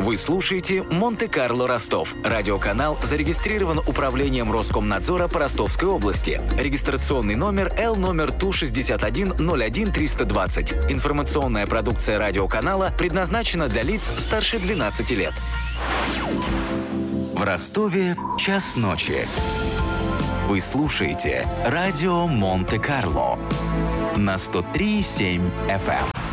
Вы слушаете «Монте-Карло Ростов». Радиоканал зарегистрирован Управлением Роскомнадзора по Ростовской области. Регистрационный номер Л номер ТУ-61-01-320. Информационная продукция радиоканала предназначена для лиц старше 12 лет. В Ростове час ночи. Вы слушаете радио Монте-Карло на 103,7 FM.